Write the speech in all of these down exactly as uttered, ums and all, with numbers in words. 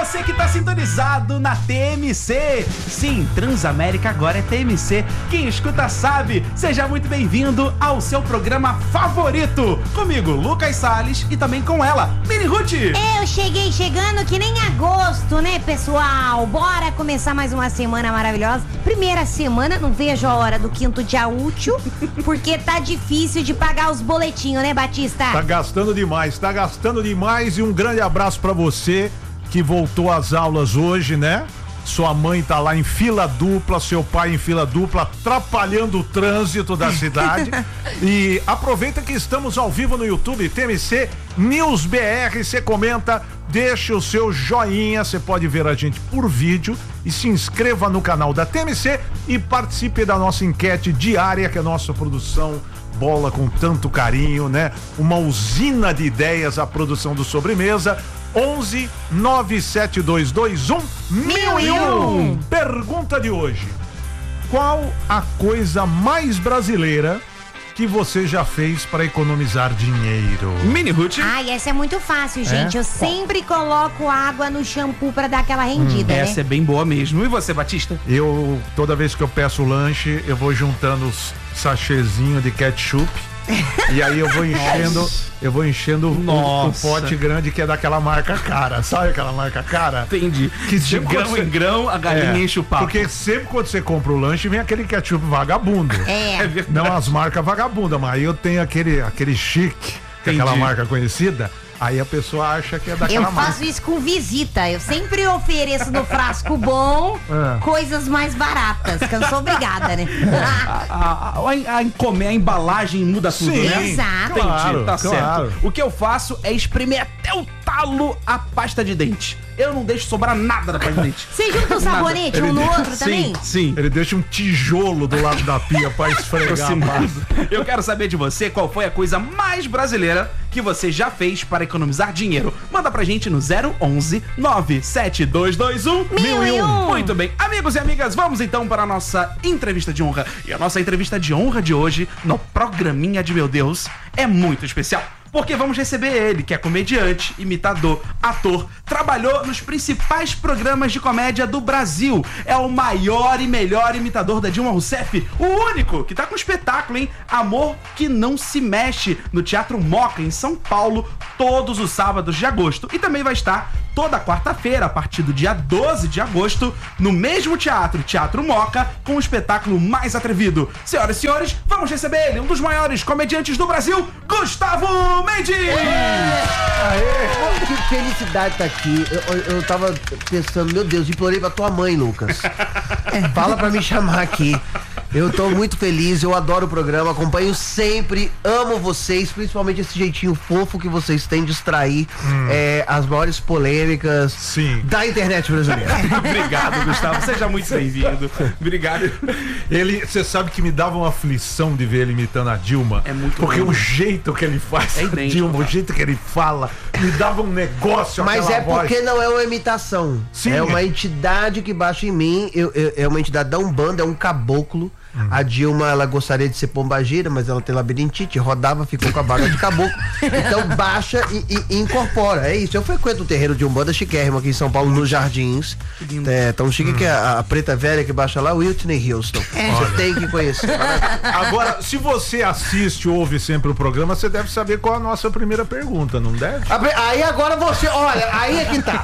você que tá sintonizado na T M C. Sim, Transamérica agora é T M C. Quem escuta sabe. Seja muito bem-vindo ao seu programa favorito. Comigo, Lucas Salles, e também com ela, Mini Ruth. Eu cheguei chegando que nem agosto, né, pessoal? Bora começar mais uma semana maravilhosa. Primeira semana, não vejo a hora do quinto dia útil, porque tá difícil de pagar os boletinhos, né, Batista? Tá gastando demais, tá gastando demais. E um grande abraço pra você que voltou às aulas hoje, né? Sua mãe tá lá em fila dupla, seu pai em fila dupla, atrapalhando o trânsito da cidade. E aproveita que estamos ao vivo no YouTube, T M C News B R. Você comenta, deixa o seu joinha, você pode ver a gente por vídeo e se inscreva no canal da T M C e participe da nossa enquete diária que a nossa produção bola com tanto carinho, né? Uma usina de ideias, a produção do Sobremesa. onze nove sete dois dois um mil e um. Pergunta de hoje: qual a coisa mais brasileira que você já fez para economizar dinheiro? Mini Ruth. Ai, essa é muito fácil, gente. É? Eu sempre coloco água no shampoo pra dar aquela rendida, né? Essa é bem boa mesmo. E você, Batista? Eu, toda vez que eu peço lanche, eu vou juntando os sachêzinhos de ketchup. E aí eu vou enchendo, eu vou enchendo o, o pote grande que é daquela marca cara, sabe aquela marca cara? Entendi. Que de grão você... em grão, a galinha é, enche o papo. Porque sempre quando você compra o lanche, vem aquele ketchup vagabundo. É. É verdade. Não as marcas vagabundas, mas aí eu tenho aquele, aquele chique, que é aquela Entendi. marca conhecida. Aí a pessoa acha que é daquela Eu marca. faço isso com visita. Eu sempre ofereço no frasco bom É. coisas mais baratas, que eu sou obrigada, né? A, a, a, a, encome- a embalagem muda tudo, Sim, né? Exato. Entendi, claro, tá claro. certo. O que eu faço é espremer até o talo a pasta de dente. Eu não deixo sobrar nada da pasta de dente. Você junta um sabonete um no outro também? Sim, sim. Ele deixa um tijolo do lado da pia pra esfregar a Aproximado. massa. Eu quero saber de você qual foi a coisa mais brasileira que você já fez para economizar dinheiro. Manda pra gente no zero onze nove sete dois dois um Mil e um. Muito bem, amigos e amigas, vamos então para a nossa entrevista de honra. E a nossa entrevista de honra de hoje, no Programinha de Meu Deus, é muito especial. Porque vamos receber ele, que é comediante, imitador, ator, trabalhou nos principais programas de comédia do Brasil. É o maior e melhor imitador da Dilma Rousseff, o único que tá com espetáculo, hein? Amor que Não Se Mexe, no Teatro Moca, em São Paulo, todos os sábados de agosto. E também vai estar toda quarta-feira, a partir do dia doze de agosto, no mesmo teatro, Teatro Moca, com o espetáculo mais atrevido. Senhoras e senhores, vamos receber ele, um dos maiores comediantes do Brasil, Gustavo Mendes! Aê. Que felicidade tá aqui. Eu, eu, eu tava pensando, meu Deus, implorei pra tua mãe, Lucas. Fala pra me chamar aqui. Eu tô muito feliz, eu adoro o programa, acompanho sempre, amo vocês, principalmente esse jeitinho fofo que vocês têm de extrair hum. é, as maiores polêmicas Sim. da internet brasileira. Obrigado, Gustavo, seja muito bem-vindo. Obrigado. Ele, você sabe que me dava uma aflição de ver ele imitando a Dilma. É muito Porque bom. o jeito que ele faz É a idêntico, Dilma, cara. o jeito que ele fala, me dava um negócio. Mas aquela é porque voz. não é uma imitação. Sim. É uma entidade que baixa em mim. Eu, eu- é uma entidade da Umbanda, é um caboclo. A Dilma, ela gostaria de ser pombagira, mas ela tem labirintite, rodava, ficou com a barba de caboclo. Então baixa e, e- e incorpora. É isso. Eu frequento o terreiro de Umbanda chiquérrimo aqui em São Paulo, nos Jardins. É tão chique que a, a preta velha que baixa lá, Whitney Houston. Você tem que conhecer. Agora, se você assiste ou ouve sempre o programa, você deve saber qual é a nossa primeira pergunta, não deve? Aí agora você, olha, aí é que tá.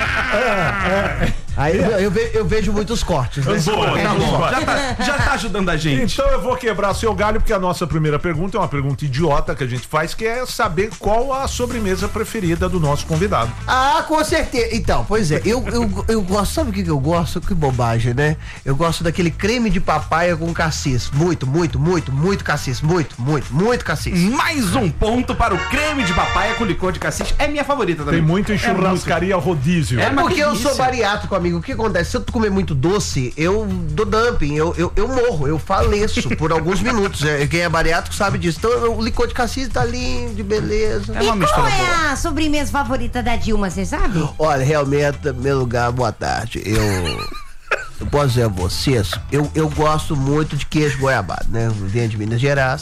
Aí eu, eu ve- eu vejo muitos cortes, né? Boa, tá bom. Já tá, já tá ajudando a gente. Então eu vou quebrar seu galho, porque a nossa primeira pergunta é uma pergunta idiota que a gente faz, que é saber qual a sobremesa preferida do nosso convidado. Ah, com certeza. Então, pois é, eu, eu, eu gosto, sabe o que, que eu gosto? Que bobagem, né? Eu gosto daquele creme de papaya com cassis. Muito, muito, muito, muito cassis. Muito, muito, muito cassis. Mais um ponto para o creme de papaya com licor de cassis. É minha favorita também. Tem muito em É churrascaria rodízio. É, É uma porque eu delícia. sou bariátrico, amigo. O que acontece? Se eu comer muito doce, eu dou dumping, eu, eu, eu morro, eu faleço por alguns minutos. É, quem é bariátrico sabe disso. Então o licor de cassis tá lindo, de beleza. É uma E mistura qual boa. é a sobremesa favorita da Dilma, você sabe? Olha, realmente, meu lugar, boa tarde. Eu. Eu posso dizer a vocês, eu, eu gosto muito de queijo goiabado, né? Eu venho de Minas Gerais.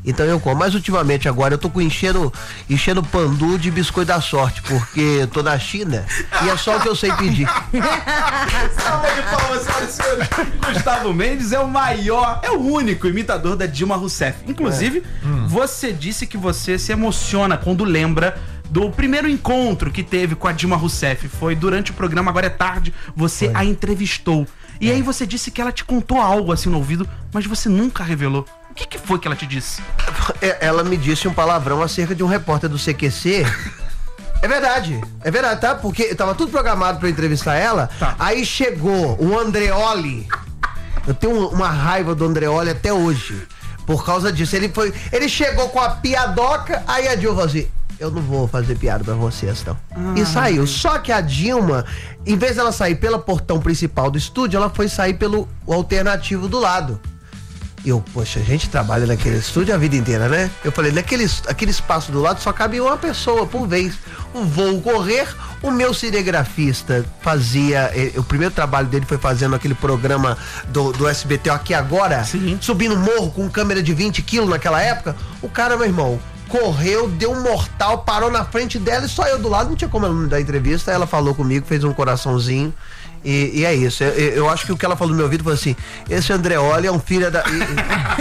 Então eu como. Mas ultimamente agora eu tô com enchendo, enchendo pandu de biscoito da sorte, porque eu tô na China e é só o que eu sei pedir. Salve de palmas, senhoras e senhores. Gustavo Mendes é o maior, é o único imitador da Dilma Rousseff. Inclusive, é. hum. você disse que você se emociona quando lembra do primeiro encontro que teve com a Dilma Rousseff. Foi durante o programa Agora é Tarde, você Foi. a entrevistou. E é. aí você disse que ela te contou algo assim no ouvido, mas você nunca revelou. O que, que foi que ela te disse? Ela me disse um palavrão acerca de um repórter do C Q C. É verdade, é verdade, tá? Porque tava tudo programado pra eu entrevistar ela, tá. Aí chegou o Andreoli. Eu tenho uma raiva do Andreoli até hoje, por causa disso. Ele foi, ele chegou com a piadoca, aí a Dilma falou assim, eu não vou fazer piada pra vocês, não. Ah, e saiu. Só que a Dilma, em vez dela sair pelo portão principal do estúdio, ela foi sair pelo alternativo do lado. E eu, poxa, a gente trabalha naquele estúdio a vida inteira, né? Eu falei, naquele aquele espaço do lado só cabe uma pessoa por vez. O voo correr, o meu cinegrafista fazia, eh, o primeiro trabalho dele foi fazendo aquele programa do, do S B T Aqui Agora, Sim. subindo morro com câmera de vinte quilos naquela época. O cara, meu irmão, correu, deu um mortal, parou na frente dela e só eu do lado, não tinha como ela me dar entrevista. Ela falou comigo, fez um coraçãozinho. E, e é isso, eu, eu acho que o que ela falou no meu ouvido foi assim, esse Andreoli é um filho da... E,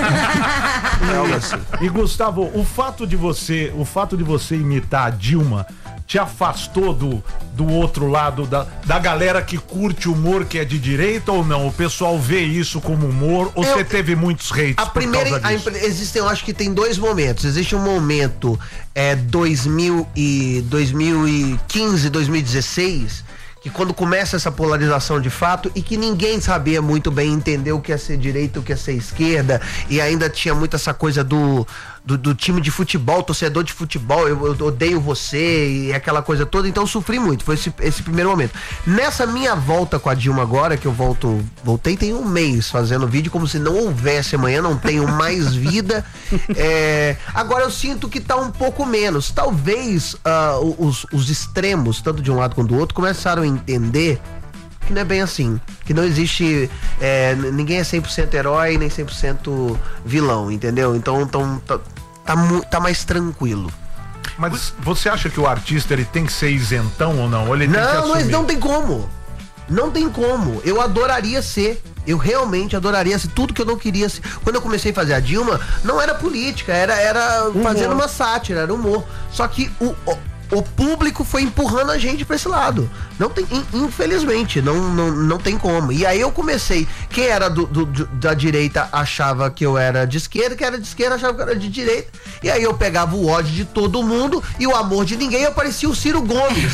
e, assim. E Gustavo, o fato de você, o fato de você imitar a Dilma te afastou do, do outro lado, da, da galera que curte humor, que é de direita ou não? O pessoal vê isso como humor ou você teve muitos hates a por primeira, causa disso? A, existem, eu acho que tem dois momentos. Existe um momento é, dois mil e, dois mil e quinze, dois mil e dezesseis, que quando começa essa polarização de fato e que ninguém sabia muito bem entender o que é ser direita, o que é ser esquerda, e ainda tinha muito essa coisa do, do, do time de futebol, torcedor de futebol, eu, eu odeio você e aquela coisa toda, então eu sofri muito, foi esse, esse primeiro momento. Nessa minha volta com a Dilma agora, que eu volto, voltei tem um mês fazendo vídeo como se não houvesse amanhã, não tenho mais vida, é, agora eu sinto que tá um pouco menos, talvez uh, os, os extremos, tanto de um lado quanto do outro, começaram a entender que não é bem assim, que não existe, é, ninguém é cem por cento herói nem cem por cento vilão, entendeu? Então, então tá, tá, tá mais tranquilo. Mas você acha que o artista ele tem que ser isentão ou não? Ou ele não, tem que assumir? Mas não tem como, não tem como, eu adoraria ser, eu realmente adoraria ser tudo que eu não queria ser. Quando eu comecei a fazer a Dilma, não era política, era, era fazendo uma sátira, era humor, só que o, o O público foi empurrando a gente pra esse lado. Não tem, infelizmente, não, não, não tem como. E aí eu comecei. Quem era do, do, da direita achava que eu era de esquerda, quem era de esquerda achava que eu era de direita. E aí eu pegava o ódio de todo mundo e o amor de ninguém, eu parecia o Ciro Gomes.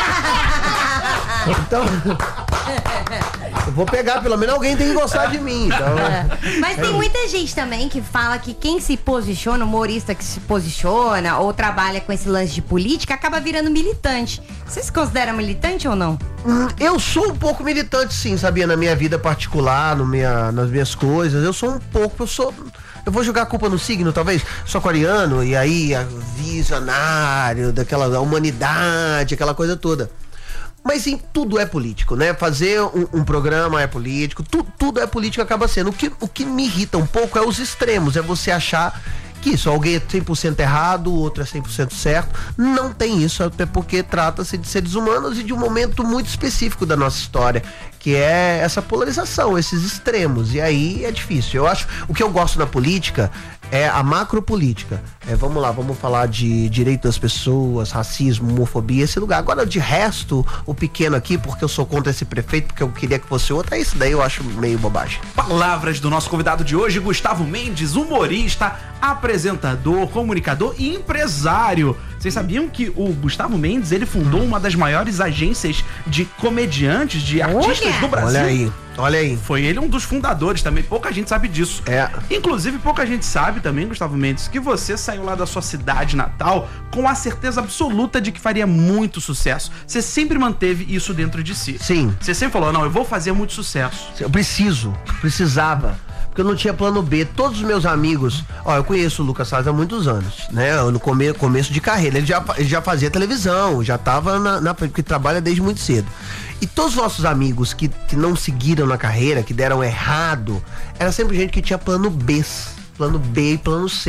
Então, eu vou pegar, pelo menos alguém tem que gostar de mim. Então, é. Mas tem muita gente também que fala que quem se posiciona, humorista que se posiciona ou trabalha com esse lance de política, acaba virando militante. Você se considera militante ou não? Hum, eu sou um pouco militante, sim, sabia? Na minha vida particular, no minha, nas minhas coisas, eu sou um pouco, eu sou... Eu vou jogar a culpa no signo, talvez. Sou aquariano, e aí, visionário, daquela da humanidade, aquela coisa toda. Mas sim, tudo é político, né? Fazer um, um programa é político, tu, tudo é político, acaba sendo. O que, o que me irrita um pouco é os extremos, é você achar que isso, alguém é cem por cento errado, o outro é cem por cento certo. Não tem isso, até porque trata-se de seres humanos e de um momento muito específico da nossa história, que é essa polarização, esses extremos, e aí é difícil. Eu acho, o que eu gosto na política é a macropolítica. É, vamos lá, vamos falar de direito das pessoas, racismo, homofobia, esse lugar. Agora, de resto, o pequeno aqui, porque eu sou contra esse prefeito, porque eu queria que fosse outro, é isso daí eu acho meio bobagem. Palavras do nosso convidado de hoje, Gustavo Mendes, humorista, apresentador, comunicador e empresário. Vocês sabiam que o Gustavo Mendes, ele fundou uma das maiores agências de comediantes, de artistas Olha. do Brasil? Olha aí, olha aí. Foi ele um dos fundadores também, pouca gente sabe disso. É. Inclusive, pouca gente sabe também, Gustavo Mendes, que você saiu lá da sua cidade natal com a certeza absoluta de que faria muito sucesso. Você sempre manteve isso dentro de si. Sim. Você sempre falou, não, eu vou fazer muito sucesso. Eu preciso, precisava. Porque eu não tinha plano B. Todos os meus amigos, ó, eu conheço o Lucas Salles há muitos anos, né? No come, começo de carreira. Ele já, ele já fazia televisão, já tava na, na. Porque trabalha desde muito cedo. E todos os nossos amigos que, que não seguiram na carreira, que deram errado, era sempre gente que tinha plano B, plano B e plano C.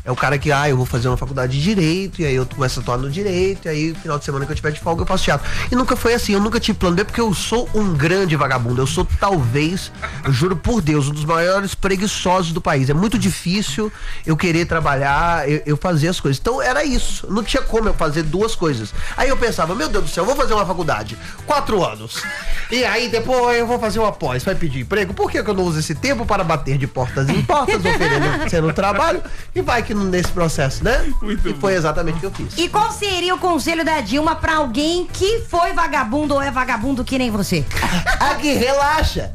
É o cara que, ah, eu vou fazer uma faculdade de Direito, e aí eu começo a atuar no Direito, e aí no final de semana que eu tiver de folga eu faço teatro. E nunca foi assim, eu nunca tive plano B, porque eu sou um grande vagabundo. Eu sou talvez, eu juro por Deus, um dos maiores preguiçosos do país. É muito difícil eu querer trabalhar, eu, eu fazer as coisas. Então era isso, não tinha como eu fazer duas coisas. Aí eu pensava, meu Deus do céu, eu vou fazer uma faculdade, quatro anos. E aí depois eu vou fazer uma pós, vai pedir emprego. Por que que eu não uso esse tempo para bater de portas em portas, oferecendo trabalho? E vai que nesse processo, né? Muito e bom. foi exatamente o que eu fiz. E qual seria o conselho da Dilma pra alguém que foi vagabundo ou é vagabundo que nem você? Aqui, relaxa.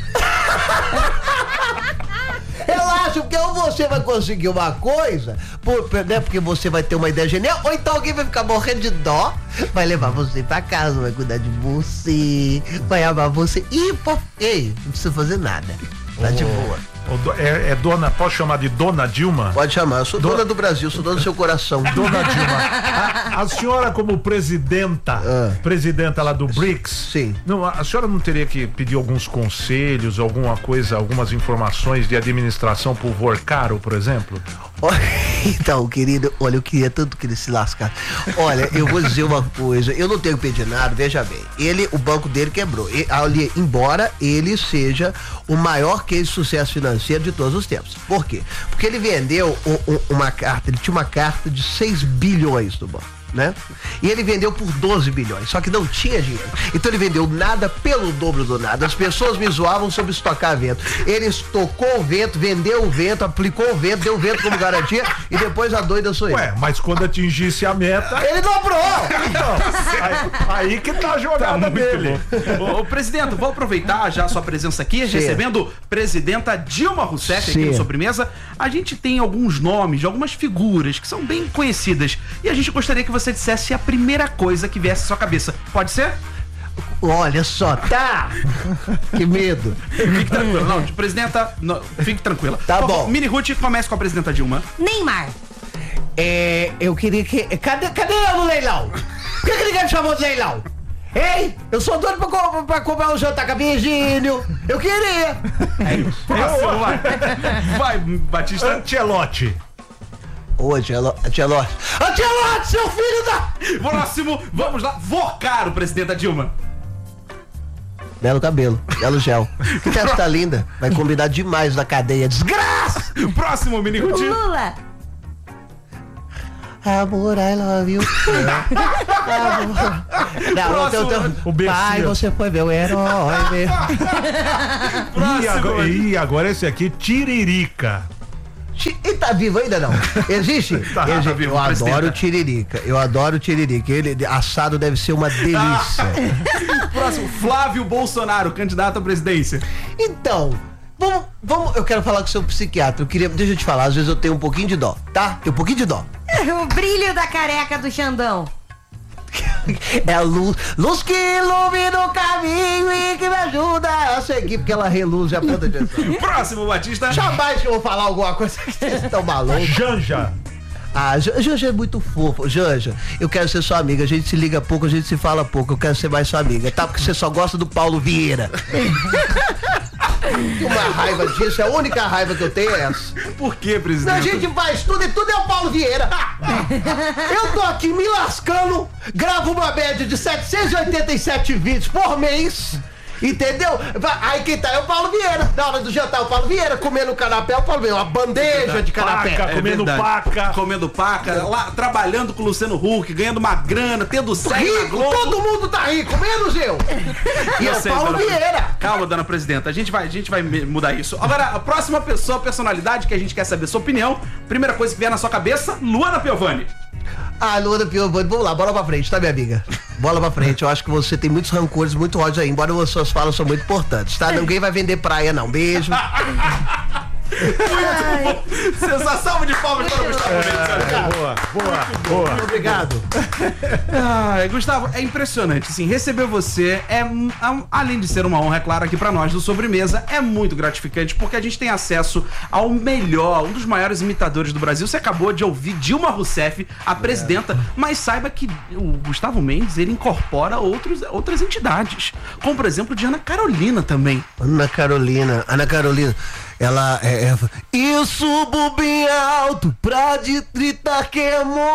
Relaxa, porque ou você vai conseguir uma coisa, por, né, porque você vai ter uma ideia genial, ou então alguém vai ficar morrendo de dó, vai levar você pra casa, vai cuidar de você, vai amar você. E, pô, ei, não precisa fazer nada. Tá de boa. O do- É, é dona, posso chamar de Dona Dilma? Pode chamar, eu sou dona do Brasil, sou dona do seu coração. Dona Dilma, a, a senhora como presidenta, Ah. presidenta lá do BRICS, Sim. não, a senhora não teria que pedir alguns conselhos, alguma coisa, algumas informações de administração pro Vorcaro, por exemplo? Então, querido, olha, eu queria tanto que ele se lascasse. Olha, eu vou dizer uma coisa, eu não tenho que pedir nada, veja bem, ele, o banco dele quebrou, e, ali, embora ele seja o maior case de sucesso financeiro de todos os tempos. Por quê? Porque ele vendeu um, um, uma carta, ele tinha uma carta de seis bilhões do banco, né? E ele vendeu por doze bilhões, só que não tinha dinheiro. Então ele vendeu nada pelo dobro do nada. As pessoas me zoavam sobre estocar vento. Ele estocou o vento, vendeu o vento, aplicou o vento, deu o vento como garantia e depois a doida sou eu. Ué, mas quando atingisse a meta, Ele dobrou! então, aí, aí que tá a jogada Muito dele. bom. Ô, ô, presidente, vou aproveitar já a sua presença aqui, Sim. recebendo presidenta Dilma Rousseff aqui Sim. no Sobremesa. A gente tem alguns nomes de algumas figuras que são bem conhecidas e a gente gostaria que você dissesse a primeira coisa que viesse à sua cabeça. Pode ser? Olha só, tá? Que medo. Fique tranquila. Não, presidenta, não, fique tranquila. Tá Por favor, bom. Mini Ruth, comece com a presidenta Dilma. Neymar. É, eu queria que. Cadê, cadê eu no leilão? Por que, que ninguém me chamou de leilão? Ei, eu sou doido pra, co- pra comprar um jantar com a Virgínio. Eu queria. É isso. Próximo, vai. Vai, Batista. Ancelotti. Ô, Ancelotti. Ancelotti, Ancelotti, seu filho da. Próximo, vamos lá. Vocaro, presidenta Dilma. Belo cabelo, belo gel. Que testa linda. Vai combinar demais na cadeia. Desgraça! Próximo, Mini Ruth. Lula. Amor, I love you. Amor. Não, eu tenho, eu tenho... O Bessia. Pai, você foi meu herói, meu. E agora, e agora esse aqui, Tiririca. Ti- E tá vivo ainda não? Existe? Tá, Existe. tá vivo, Eu presidenta. adoro o tiririca. Eu adoro o tiririca. Ele assado deve ser uma delícia. Próximo, Flávio Bolsonaro, candidato à presidência. Então, vamos, vamos. Eu quero falar com o seu psiquiatra. Eu queria, deixa eu te falar, às vezes eu tenho um pouquinho de dó, tá? Tenho um pouquinho de dó. O brilho da careca do Xandão. É a luz, luz que ilumina o caminho e que me ajuda a seguir, porque ela reluz e aponta a direção. Próximo, Batista. Jamais que eu vou falar alguma coisa que vocês estão malucos. Janja. Ah, Jan- Janja é muito fofo. Janja, eu quero ser sua amiga. A gente se liga pouco, a gente se fala pouco. Eu quero ser mais sua amiga, tá? Porque você só gosta do Paulo Vieira. Uma raiva disso, a única raiva que eu tenho é essa. Por que, A presidente? gente faz tudo e tudo é o Paulo Vieira. Eu tô aqui me lascando, gravo uma média de setecentos e oitenta e sete vídeos por mês. Entendeu? Aí quem tá é o Paulo Vieira. Na hora do jantar, o Paulo Vieira comendo canapé, o Paulo Vieira, uma bandeja de canapé. Paca, comendo verdade. paca. Comendo paca, lá trabalhando com o Luciano Huck, ganhando uma grana, tendo série na Rico, Globo. todo mundo tá rico, menos eu. E é Eu o sei, Paulo dona Pre- Vieira. Calma, dona presidenta. A gente vai, a gente vai me- mudar isso. Agora, a próxima pessoa, personalidade que a gente quer saber sua opinião. Primeira coisa que vier na sua cabeça, Luana Piovani. Ah, Luana Piovani, vamos lá, bola pra frente, tá, minha amiga? Bola pra frente, eu acho que você tem muitos rancores, muito ódio aí, embora as suas falas são muito importantes, tá? Ninguém vai vender praia, não. Beijo. Sensação de palmas para o Gustavo Mendes. olha. Boa, boa, boa. Obrigado. Ai, Gustavo, é impressionante, assim, receber você é, um, além de ser uma honra, é claro, aqui pra nós do Sobremesa, é muito gratificante, porque a gente tem acesso ao melhor, um dos maiores imitadores do Brasil. Você acabou de ouvir Dilma Rousseff, a presidenta, mas saiba que o Gustavo Mendes, ele incorpora outros, outras entidades, como, por exemplo, Diana Carolina também. Ana Carolina, Ana Carolina. ela é, é eu subo bem alto pra de gritar que é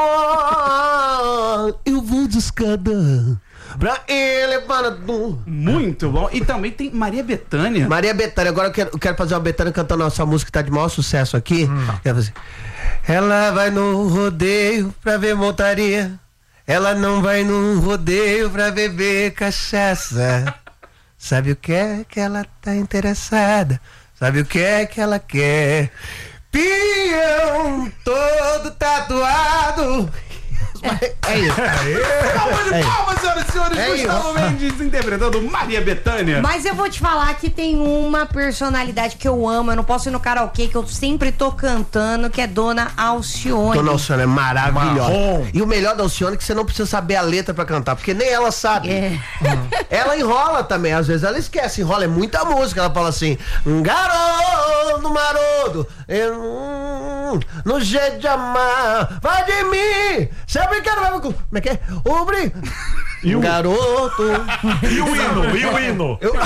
amor. Eu vou de escada pra ele para tu. Muito bom. E também tem Maria Bethânia. Maria Bethânia, agora eu quero, eu quero fazer uma Bethânia cantando a nossa música que tá de maior sucesso aqui. Hum. Quero fazer. Ela vai no rodeio pra ver montaria. Ela não vai no rodeio pra beber cachaça. Sabe o que é que ela tá interessada? Sabe o que é que ela quer? Peão todo tatuado. É isso. Palmas de palmas, senhoras e senhores. É Gustavo isso. Mendes interpretando Maria Bethânia. Mas eu vou te falar que tem uma personalidade que eu amo, eu não posso ir no karaokê, que eu sempre tô cantando, que é Dona Alcione. Dona Alcione é maravilhosa. Marrom. E o melhor da Alcione é que você não precisa saber a letra pra cantar, porque nem ela sabe. É. Ela enrola também, às vezes ela esquece, enrola, é muita música. Ela fala assim: garoto maroto, eu, hum, no jeito de amar, vai de mim, sempre quero ver. Como é que é? O brinco. E o- Garoto. E o hino? E o hino? Eu-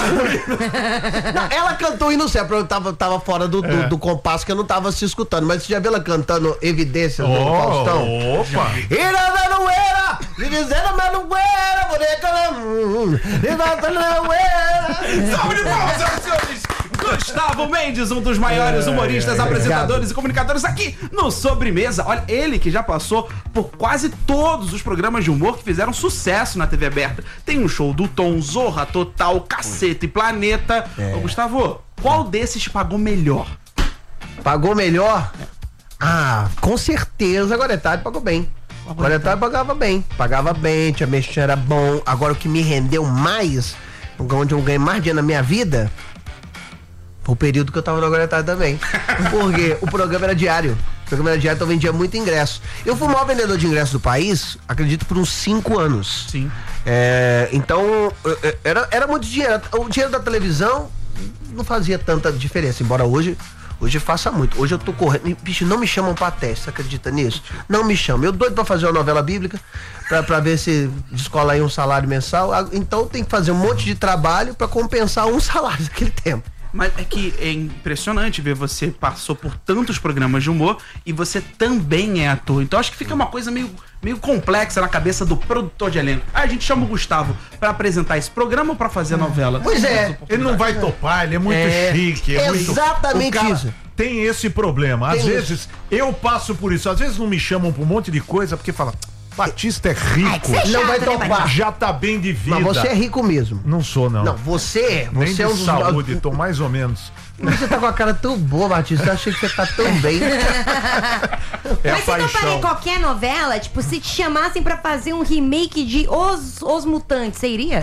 Não, ela cantou hino certo, eu tava, tava fora do, do, É. do compasso que eu não tava se escutando, mas você já viu ela cantando Evidências do Oh, Faustão? opa! Ira da Noeira, me dizendo a Manuela, boneca na mão, Ira da Noeira. Salve de palmas, senhoras e senhores. Gustavo Mendes, um dos maiores humoristas, é, apresentadores e comunicadores aqui no Sobremesa. Olha, ele que já passou por quase todos os programas de humor que fizeram sucesso na T V aberta. Tem um show do Tom, Zorra Total, Caceta e Planeta. Ô, Gustavo, qual desses pagou melhor? Pagou melhor? Ah, com certeza, agora é tarde, pagou bem. Agora é tarde, pagava bem. Pagava bem, tinha mexer, era bom. Agora o que me rendeu mais, onde eu ganhei mais dinheiro na minha vida, foi o período que eu tava no Agora é Tarde também. Porque o programa era diário. O programa era diário, então eu vendia muito ingresso. Eu fui o maior vendedor de ingresso do país, acredito, por uns cinco anos. Sim. É, então, eu- eu- era, era muito dinheiro. O dinheiro da televisão não fazia tanta diferença, embora hoje, hoje faça muito. Hoje eu tô correndo. Bicho, não me chamam pra teste, você acredita nisso? Não me chamam. Eu doido pra fazer uma novela bíblica, pra, pra ver se descola aí um salário mensal. Ah, então tem que fazer um monte de trabalho pra compensar um salário daquele tempo. Mas é que é impressionante ver você passou por tantos programas de humor e você também é ator. Então acho que fica uma coisa meio, meio complexa na cabeça do produtor de elenco. Ah, a gente chama o Gustavo pra apresentar esse programa ou pra fazer a novela? Pois é. Ele não vai topar, ele é muito É, chique. É muito- exatamente o cara isso. Tem esse problema. Às Tem vezes eu passo por isso. Às vezes não me chamam pra um monte de coisa porque fala, Batista é Ai, que rico, você é Não vai chato, né, topar. Batista? já tá bem de vida. Mas você é rico mesmo. Não sou, não. Não, você, Nem você de é um dos saúde, tô mais ou menos. Você tá com a cara tão boa, Batista. Eu achei que você tá tão bem. É Mas a você não faria paixão. em qualquer novela? Tipo, se te chamassem pra fazer um remake de Os, Os Mutantes, você iria?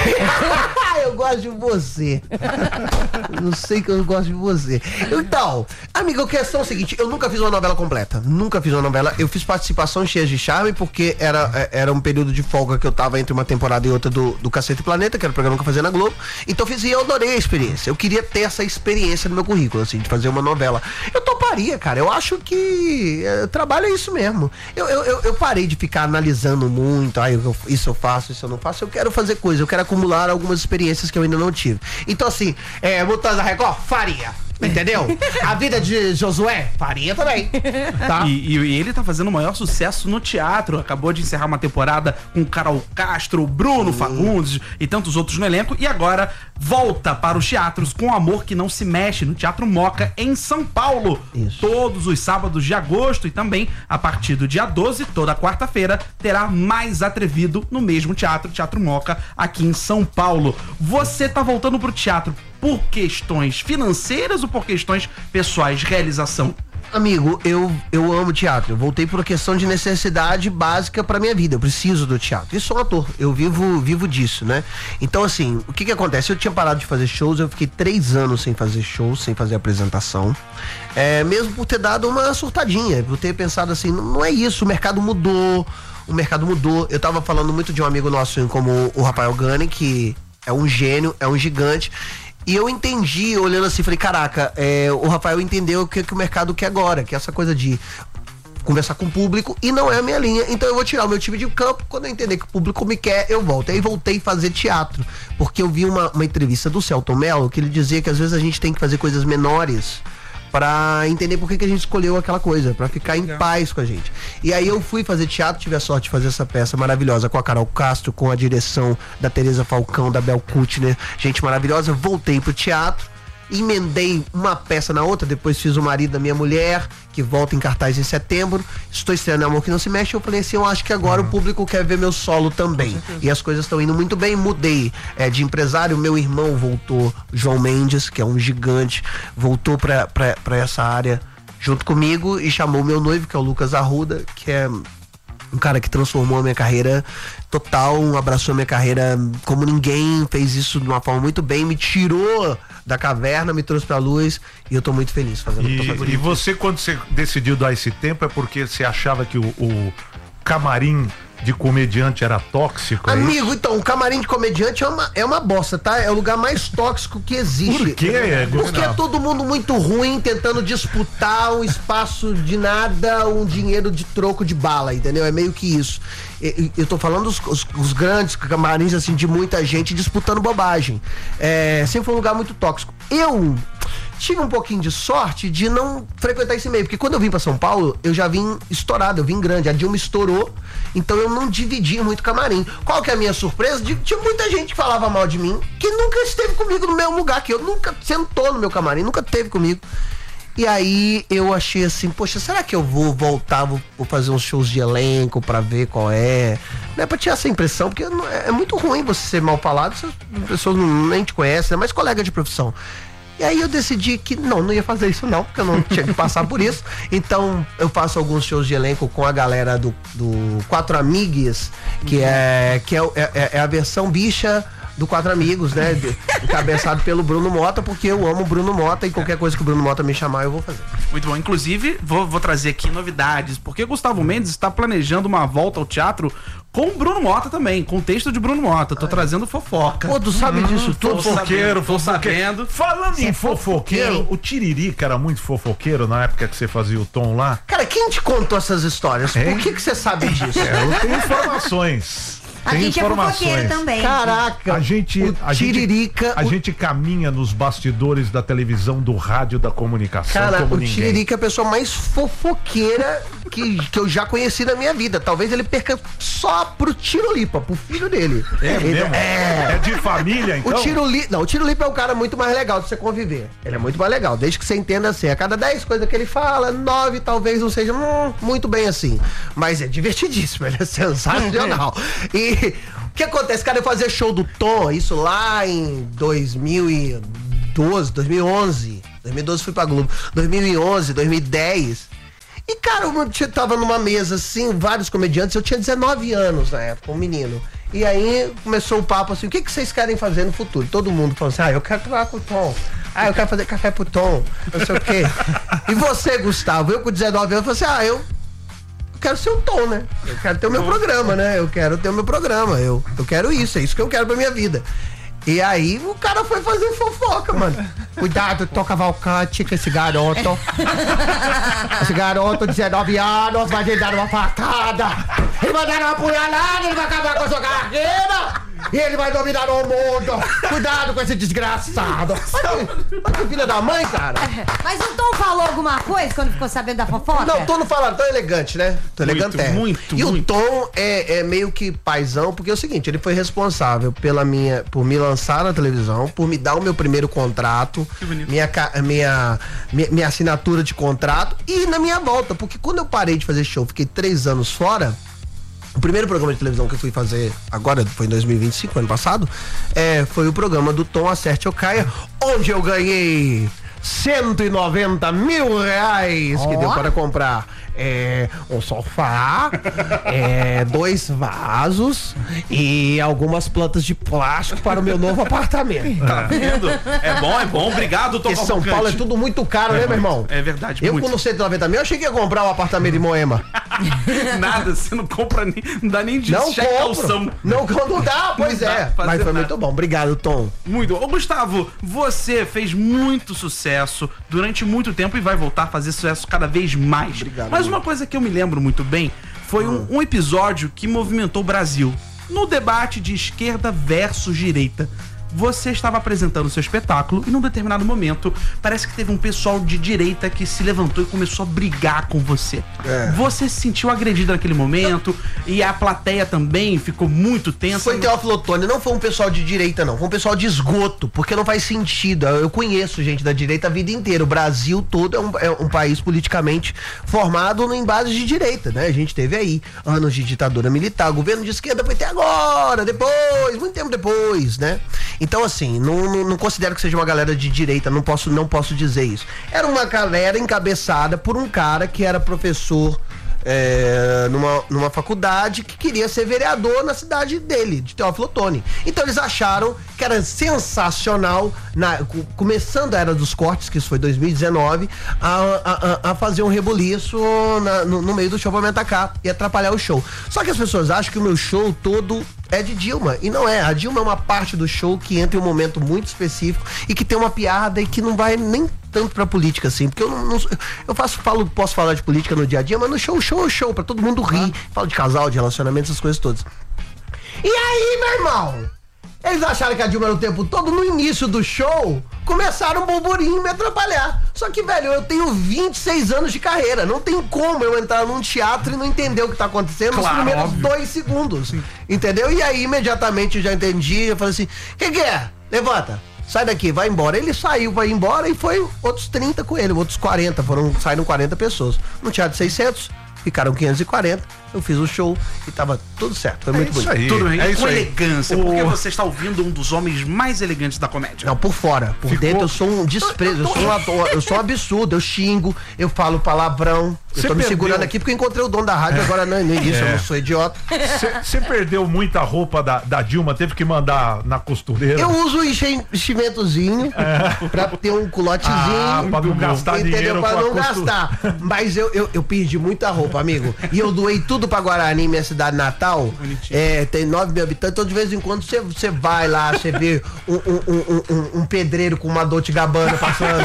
Eu gosto de você. Não sei que eu gosto de você. Então, amigo, a questão é o seguinte: eu nunca fiz uma novela completa. Nunca fiz uma novela. Eu fiz participação cheia de charme, porque era, era um período de folga que eu tava entre uma temporada e outra do, do Cacete e Planeta, que era o programa que eu fazia na Globo. Então eu fiz e eu adorei a experiência. Eu queria ter essa experiência no meu currículo, assim, de fazer uma novela. Eu toparia, cara. Eu acho que é, trabalho é isso mesmo. Eu, eu, eu, eu parei de ficar analisando muito. Ah, eu, isso eu faço, isso eu não faço. Eu quero fazer coisa. Eu quero acumular algumas experiências que eu ainda não tive. Então, assim, é, Mutantes da Record, faria. Entendeu? A vida de Josué, faria também. Tá? E, e- e ele tá fazendo o maior sucesso no teatro. Acabou de encerrar uma temporada com Carol Castro, Bruno Fagundes e tantos outros no elenco. E agora volta para os teatros com Amor Que Não Se Mexe, no Teatro Moca, em São Paulo. Isso. Todos os sábados de agosto e também a partir do dia doze, toda quarta-feira, terá Mais Atrevido no mesmo teatro, Teatro Moca, aqui em São Paulo. Você tá voltando pro teatro por questões financeiras ou por questões pessoais, realização? Amigo, eu, eu amo teatro. Eu voltei por uma questão de necessidade básica pra minha vida. Eu preciso do teatro. E sou um ator. Eu vivo, vivo disso, né? Então, assim, o que que acontece? Eu tinha parado de fazer shows. Eu fiquei três anos sem fazer shows, sem fazer apresentação. É, mesmo por ter dado uma surtadinha. Por ter pensado assim, não, não é isso. O mercado mudou. O mercado mudou. Eu tava falando muito de um amigo nosso como o Rafael Gani, que é um gênio, é um gigante. E eu entendi, olhando assim, falei, caraca, é, o Rafael entendeu o que, que o mercado quer agora, que é essa coisa de conversar com o público e não é a minha linha, então eu vou tirar o meu time de campo, quando eu entender que o público me quer, eu volto. Aí voltei a fazer teatro, porque eu vi uma, uma entrevista do Celton Mello, que ele dizia que às vezes a gente tem que fazer coisas menores pra entender por que, que a gente escolheu aquela coisa, pra ficar em paz com a gente. E aí eu fui fazer teatro, tive a sorte de fazer essa peça maravilhosa com a Carol Castro, com a direção da Tereza Falcão, da Bel Kutner, gente maravilhosa. Voltei pro teatro, emendei uma peça na outra, depois fiz O Marido da Minha Mulher, que volta em cartaz em setembro. Estou estreando Amor Que Não Se Mexe. Eu falei assim, eu acho que agora uhum. o público quer ver meu solo também. E as coisas estão indo muito bem. Mudei é, de empresário, meu irmão voltou, João Mendes, que é um gigante, voltou pra, pra, pra essa área junto comigo e chamou meu noivo, que é o Lucas Arruda, que é um cara que transformou a minha carreira total, abraçou a minha carreira como ninguém, fez isso de uma forma muito bem, me tirou da caverna, me trouxe pra luz e eu tô muito feliz fazendo o que tô fazendo. E você, quando você decidiu dar esse tempo, é porque você achava que o, o camarim de comediante era tóxico? Amigo, é então, o camarim de comediante é uma, é uma bosta, tá? É o lugar mais tóxico que existe. Por quê? Porque é todo mundo muito ruim, tentando disputar um espaço de nada, um dinheiro de troco de bala, entendeu? É meio que isso. Eu, eu tô falando os, os, os grandes camarins, assim, de muita gente disputando bobagem. É, sempre foi um lugar muito tóxico. Eu tive um pouquinho de sorte de não frequentar esse meio, porque quando eu vim pra São Paulo, eu já vim estourado, eu vim grande, a Dilma estourou, então eu não dividia muito camarim. Qual que é a minha surpresa? De, tinha muita gente que falava mal de mim, que nunca esteve comigo no mesmo lugar, que eu nunca sentou no meu camarim, nunca esteve comigo. E aí eu achei assim, poxa, será que eu vou voltar, vou, vou fazer uns shows de elenco pra ver qual é? Não é pra tirar essa impressão, porque não, é, é muito ruim você ser mal falado, as pessoas não, nem te conhecem, é mais colega de profissão. E aí eu decidi que não, não ia fazer isso não, porque eu não tinha que passar por isso. Então eu faço alguns shows de elenco com a galera do, do Quatro Amigues, que, é, que é, é, é a versão bicha do Quatro Amigos, né? Encabeçado pelo Bruno Mota, porque eu amo o Bruno Mota e qualquer coisa que o Bruno Mota me chamar, eu vou fazer. Muito bom. Inclusive, vou, vou trazer aqui novidades, porque Gustavo Mendes está planejando uma volta ao teatro com o Bruno Mota também, com o texto de Bruno Mota. Tô Ai. trazendo fofoca. Pô, tu sabe hum, disso tudo? Fofoqueiro, tô sabendo. Falando Cê em fofoqueiro, fofoqueiro, o Tiririca era muito fofoqueiro na época que você fazia o Tom lá? Cara, quem te contou essas histórias? É? Por que que você sabe disso? É, eu tenho informações. A Tem gente informações. é fofoqueiro também. Caraca, a gente, a Tiririca. Gente, a o... gente caminha nos bastidores da televisão, do rádio, da comunicação. Cara, como o ninguém. Tiririca é a pessoa mais fofoqueira que, que eu já conheci na minha vida. Talvez ele perca só pro Tirolipa, pro filho dele. É ele, mesmo? É. é de família, então? O Tirolipa, não, o Tirolipa é um cara muito mais legal de você conviver. Ele é muito mais legal, desde que você entenda assim. A cada dez coisas que ele fala, nove talvez não seja hum, muito bem assim. Mas é divertidíssimo, ele é sensacional. E o que acontece, cara, eu fazia show do Tom, isso lá em dois mil e doze, dois mil e onze. dois mil e doze fui pra Globo. dois mil e onze, dois mil e dez. E, cara, eu tava numa mesa assim, vários comediantes. Eu tinha dezenove anos na época, um menino. E aí começou o papo assim: o que, que vocês querem fazer no futuro? Todo mundo falou assim: ah, eu quero trabalhar com o Tom. Ah, eu quero fazer café pro Tom. Não sei o quê. E você, Gustavo? Eu com dezenove anos falei assim: ah, eu. quero ser o Tom, né? Eu quero ter o meu programa, né? Eu quero ter o meu programa. Eu, eu quero isso, é isso que eu quero pra minha vida. E aí o cara foi fazer fofoca, mano. Cuidado, Tom Cavalcante, que esse garoto. Esse garoto, dezenove anos, vai lhe dar uma facada. Ele vai dar uma punhalada, ele vai acabar com a sua carreira. E ele vai dominar o mundo. Cuidado com esse desgraçado. Olha que filha da mãe, cara. Mas o Tom falou alguma coisa quando ficou sabendo da fofoca? Não, o Tom não fala, tão elegante, né? Tô elegante. Muito, muito, E muito. o Tom é, é meio que paizão, porque é o seguinte, ele foi responsável pela minha, por me lançar na televisão, por me dar o meu primeiro contrato, minha, minha, minha, minha assinatura de contrato e na minha volta, porque quando eu parei de fazer show, fiquei três anos fora. O primeiro programa de televisão que eu fui fazer agora, foi em dois mil e vinte e cinco, ano passado, é, foi o programa do Tom Acerte ou Caia, onde eu ganhei cento e noventa mil reais, oh. que deu para comprar é, um sofá, é, dois vasos e algumas plantas de plástico para o meu novo apartamento. Tá vendo? É bom, é bom. Obrigado, Tom. Porque São Paulo é tudo muito caro, é, né, meu irmão? É verdade, Eu muito. com cento e noventa mil, eu cheguei a comprar um apartamento em Moema. Nada, você não compra nem, não dá nem de Não cheque compro. calção. Não, não dá, pois Não dá é. pra fazer Mas foi nada. muito bom. Obrigado, Tom. Muito. Ô, Gustavo, você fez muito sucesso durante muito tempo e vai voltar a fazer sucesso cada vez mais. Obrigado, Mas amigo. uma coisa que eu me lembro muito bem foi um, um episódio que movimentou o Brasil. No debate de esquerda versus direita. Você estava apresentando seu espetáculo e num determinado momento parece que teve um pessoal de direita que se levantou e começou a brigar com você. É. Você se sentiu agredido naquele momento e a plateia também ficou muito tensa. Foi Teófilo Otoni, não foi um pessoal de direita, não. Foi um pessoal de esgoto, porque não faz sentido. Eu conheço gente da direita a vida inteira. O Brasil todo é um, é um país politicamente formado em base de direita, né? A gente teve aí anos de ditadura militar, governo de esquerda foi até agora, depois, muito tempo depois, né? Então, assim, não, não, não considero que seja uma galera de direita, não posso, não posso dizer isso. Era uma galera encabeçada por um cara que era professor é, numa, numa faculdade que queria ser vereador na cidade dele, de Teófilo Otoni. Então eles acharam que era sensacional, na, começando a Era dos Cortes, que isso foi dois mil e dezenove, a, a, a fazer um rebuliço na, no, no meio do show pra me atacar e atrapalhar o show. Só que as pessoas acham que o meu show todo é de Dilma, e não é. A Dilma é uma parte do show que entra em um momento muito específico e que tem uma piada e que não vai nem tanto pra política, assim, porque eu não, não eu faço, falo, posso falar de política no dia a dia, mas no show, show é show, pra todo mundo rir, falo de casal, de relacionamento, essas coisas todas. E aí, meu irmão? Eles acharam que a Dilma era o tempo todo, no início do show, começaram um burburinho e me atrapalhar. Só que, velho, eu tenho vinte e seis anos de carreira. Não tem como eu entrar num teatro e não entender o que tá acontecendo Claro, nos primeiros óbvio. dois segundos. Entendeu? E aí, imediatamente, eu já entendi. Eu falei assim, o que, que é? Levanta. Sai daqui, vai embora. Ele saiu, vai embora e foi outros trinta com ele, outros quarenta. Foram, saíram quarenta pessoas. No teatro de seiscentos, ficaram quinhentos e quarenta. Eu fiz o show e tava tudo certo. Foi É muito isso bonito. aí. Tudo bem, É isso com aí. elegância, O- porque você está ouvindo um dos homens mais elegantes da comédia. Não, por fora. Por Ficou- dentro eu sou um desprezo, eu sou um, ator, eu sou um absurdo, eu xingo, eu falo palavrão. Eu Você tô me perdeu. segurando aqui porque eu encontrei o dono da rádio agora no no início, É. eu não sou idiota. Você perdeu muita roupa da, da Dilma, teve que mandar na costureira. Eu uso enche- enchimentozinho pra ter um culotezinho. Ah, pra não gastar entendeu? dinheiro Pra com a não costu- gastar. Mas eu, eu, eu perdi muita roupa, amigo. E eu doei tudo pra Guarani, minha cidade natal. Bonitinho. É, tem nove mil habitantes, então de vez em quando você, você vai lá, você vê um, um, um, um, um pedreiro com uma Dolce Gabbana passando.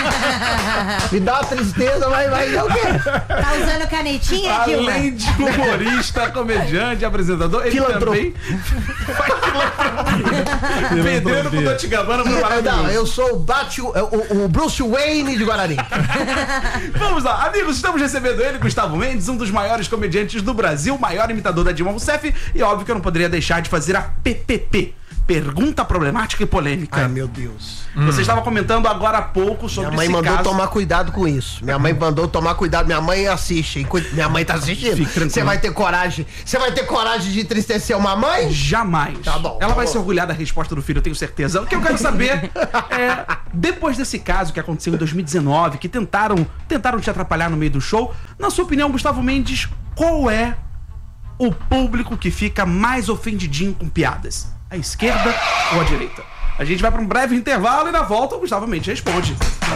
Me dá uma tristeza, mas vai é o quê? Tá usando canetinha, Dilma? Além de humorista, comediante, apresentador, ele Filantro- também faz filantropia. Pedreiro com Dolce Gabbana foi Não, maravilhoso. eu sou o, Bat, o, o Bruce Wayne de Guarani. Vamos lá, amigos, estamos recebendo ele, Gustavo Mendes, um dos maiores comediantes do Brasil, maior imitador da Dilma Rousseff, e óbvio que eu não poderia deixar de fazer a P P P. Pergunta problemática e polêmica. Ai, meu Deus. Você estava comentando agora há pouco sobre Minha mãe esse mandou caso. tomar cuidado com isso. Minha mãe mandou tomar cuidado. Minha mãe assiste. Enquanto- Minha mãe tá assistindo. Fique tranquilo. Você vai ter coragem? Você vai ter coragem de entristecer uma mãe? Jamais. Tá bom, Ela tá vai bom. se orgulhar da resposta do filho, eu tenho certeza. O que eu quero saber é, depois desse caso que aconteceu em dois mil e dezenove, que tentaram, tentaram te atrapalhar no meio do show, na sua opinião, Gustavo Mendes, qual é o público que fica mais ofendidinho com piadas? A esquerda ou a direita? A gente vai para um breve intervalo e na volta o Gustavo Mendes responde.